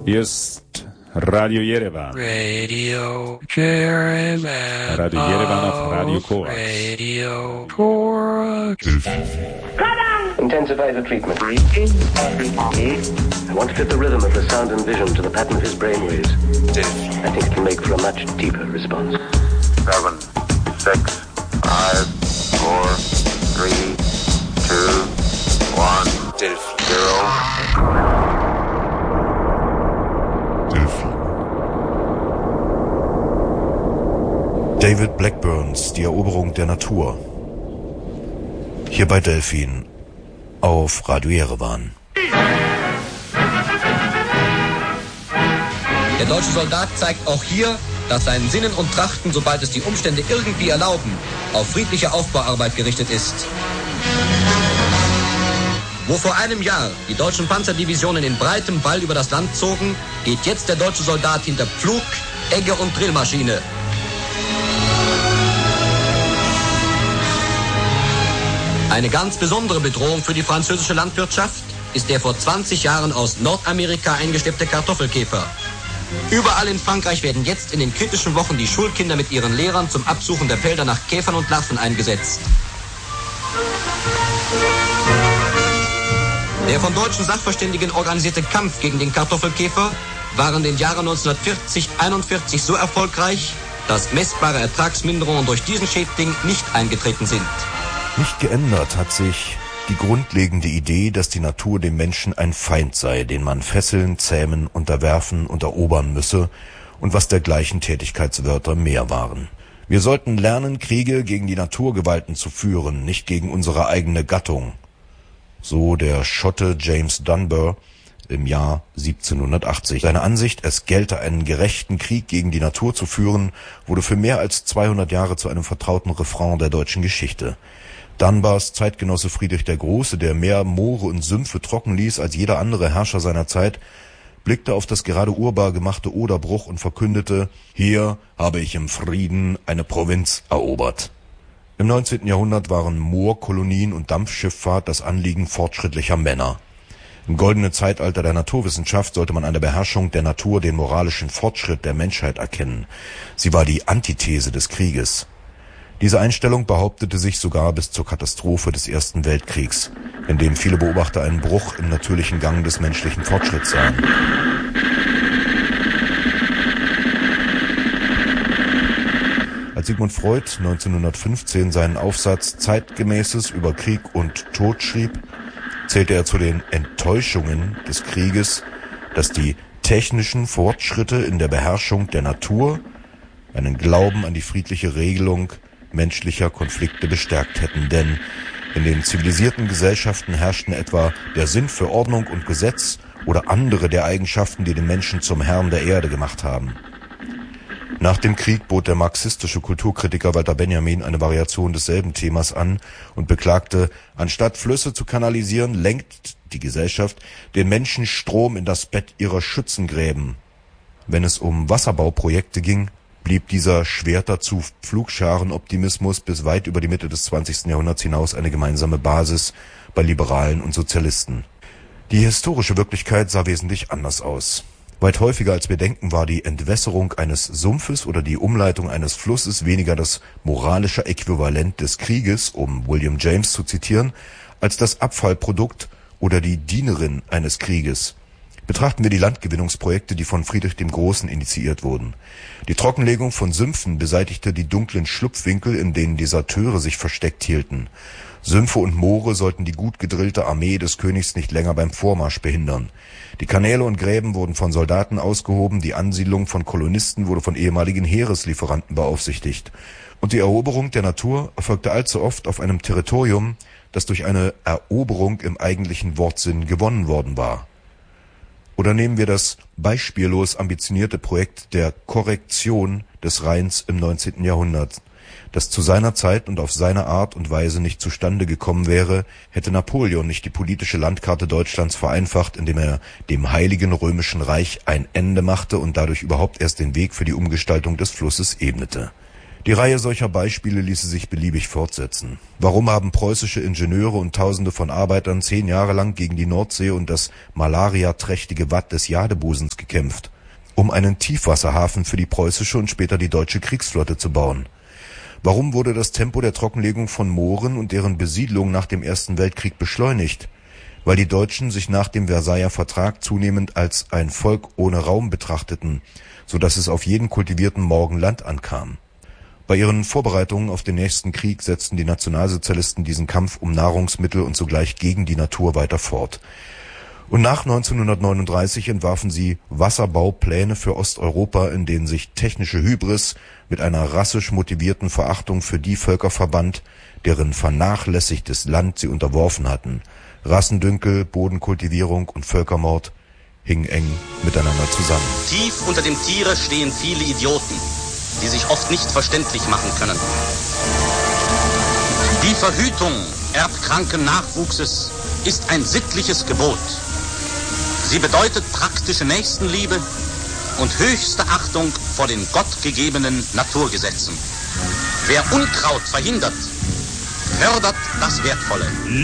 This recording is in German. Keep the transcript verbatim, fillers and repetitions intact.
Hier ist Radio Yerevan. Radio Yerevan. Radio Yerevan auf Radio Korax. Radio Korax. Intensify the treatment. I want to fit the rhythm of the sound and vision to the pattern of his brainwaves. I think it can make for a much deeper response. Seven, six, five, four, three, two, one, zero. David Blackburns Die Eroberung der Natur. Hier bei Delphin auf Radio Yerevan. Der deutsche Soldat zeigt auch hier, dass sein Sinnen und Trachten, sobald es die Umstände irgendwie erlauben, auf friedliche Aufbauarbeit gerichtet ist. Wo vor einem Jahr die deutschen Panzerdivisionen in breitem Wall über das Land zogen, geht jetzt der deutsche Soldat hinter Pflug, Egge und Drillmaschine. Eine ganz besondere Bedrohung für die französische Landwirtschaft ist der vor zwanzig Jahren aus Nordamerika eingeschleppte Kartoffelkäfer. Überall in Frankreich werden jetzt in den kritischen Wochen die Schulkinder mit ihren Lehrern zum Absuchen der Felder nach Käfern und Larven eingesetzt. Der von deutschen Sachverständigen organisierte Kampf gegen den Kartoffelkäfer war in den Jahren neunzehnhundertvierzig bis einundvierzig so erfolgreich, dass messbare Ertragsminderungen durch diesen Schädling nicht eingetreten sind. Nicht geändert hat sich die grundlegende Idee, dass die Natur dem Menschen ein Feind sei, den man fesseln, zähmen, unterwerfen und erobern müsse und was dergleichen Tätigkeitswörter mehr waren. Wir sollten lernen, Kriege gegen die Naturgewalten zu führen, nicht gegen unsere eigene Gattung. So der Schotte James Dunbar im Jahr siebzehnhundertachtzig. Seine Ansicht, es gelte einen gerechten Krieg gegen die Natur zu führen, wurde für mehr als zweihundert Jahre zu einem vertrauten Refrain der deutschen Geschichte. Dunbars Zeitgenosse Friedrich der Große, der mehr Moore und Sümpfe trocken ließ als jeder andere Herrscher seiner Zeit, blickte auf das gerade urbar gemachte Oderbruch und verkündete: Hier habe ich im Frieden eine Provinz erobert. Im neunzehnten Jahrhundert waren Moorkolonien und Dampfschifffahrt das Anliegen fortschrittlicher Männer. Im goldenen Zeitalter der Naturwissenschaft sollte man an der Beherrschung der Natur den moralischen Fortschritt der Menschheit erkennen. Sie war die Antithese des Krieges. Diese Einstellung behauptete sich sogar bis zur Katastrophe des Ersten Weltkriegs, in dem viele Beobachter einen Bruch im natürlichen Gang des menschlichen Fortschritts sahen. Als Sigmund Freud neunzehnhundertfünfzehn seinen Aufsatz Zeitgemäßes über Krieg und Tod schrieb, zählte er zu den Enttäuschungen des Krieges, dass die technischen Fortschritte in der Beherrschung der Natur einen Glauben an die friedliche Regelung menschlicher Konflikte bestärkt hätten, denn in den zivilisierten Gesellschaften herrschten etwa der Sinn für Ordnung und Gesetz oder andere der Eigenschaften, die den Menschen zum Herrn der Erde gemacht haben. Nach dem Krieg bot der marxistische Kulturkritiker Walter Benjamin eine Variation desselben Themas an und beklagte, anstatt Flüsse zu kanalisieren, lenkt die Gesellschaft den Menschen Strom in das Bett ihrer Schützengräben. Wenn es um Wasserbauprojekte ging, blieb dieser Schwerter zu Pflugscharen-Optimismus bis weit über die Mitte des zwanzigsten Jahrhunderts hinaus eine gemeinsame Basis bei Liberalen und Sozialisten. Die historische Wirklichkeit sah wesentlich anders aus. Weit häufiger als wir denken, war die Entwässerung eines Sumpfes oder die Umleitung eines Flusses weniger das moralische Äquivalent des Krieges, um William James zu zitieren, als das Abfallprodukt oder die Dienerin eines Krieges. Betrachten wir die Landgewinnungsprojekte, die von Friedrich dem Großen initiiert wurden. Die Trockenlegung von Sümpfen beseitigte die dunklen Schlupfwinkel, in denen Deserteure sich versteckt hielten. Sümpfe und Moore sollten die gut gedrillte Armee des Königs nicht länger beim Vormarsch behindern. Die Kanäle und Gräben wurden von Soldaten ausgehoben, die Ansiedlung von Kolonisten wurde von ehemaligen Heereslieferanten beaufsichtigt. Und die Eroberung der Natur erfolgte allzu oft auf einem Territorium, das durch eine Eroberung im eigentlichen Wortsinn gewonnen worden war. Oder nehmen wir das beispiellos ambitionierte Projekt der Korrektion des Rheins im neunzehnten Jahrhundert. Das zu seiner Zeit und auf seine Art und Weise nicht zustande gekommen wäre, hätte Napoleon nicht die politische Landkarte Deutschlands vereinfacht, indem er dem Heiligen Römischen Reich ein Ende machte und dadurch überhaupt erst den Weg für die Umgestaltung des Flusses ebnete. Die Reihe solcher Beispiele ließe sich beliebig fortsetzen. Warum haben preußische Ingenieure und Tausende von Arbeitern zehn Jahre lang gegen die Nordsee und das malariaträchtige Watt des Jadebusens gekämpft? Um einen Tiefwasserhafen für die preußische und später die deutsche Kriegsflotte zu bauen. Warum wurde das Tempo der Trockenlegung von Mooren und deren Besiedlung nach dem Ersten Weltkrieg beschleunigt? Weil die Deutschen sich nach dem Versailler Vertrag zunehmend als ein Volk ohne Raum betrachteten, so dass es auf jeden kultivierten Morgen Land ankam. Bei ihren Vorbereitungen auf den nächsten Krieg setzten die Nationalsozialisten diesen Kampf um Nahrungsmittel und zugleich gegen die Natur weiter fort. Und nach neunzehnhundertneununddreißig entwarfen sie Wasserbaupläne für Osteuropa, in denen sich technische Hybris mit einer rassisch motivierten Verachtung für die Völker verband, deren vernachlässigtes Land sie unterworfen hatten. Rassendünkel, Bodenkultivierung und Völkermord hingen eng miteinander zusammen. Tief unter dem Tiere stehen viele Idioten, die sich oft nicht verständlich machen können. Die Verhütung erbkranken Nachwuchses ist ein sittliches Gebot. Sie bedeutet praktische Nächstenliebe und höchste Achtung vor den gottgegebenen Naturgesetzen. Wer Unkraut verhindert, fördert das Wertvolle.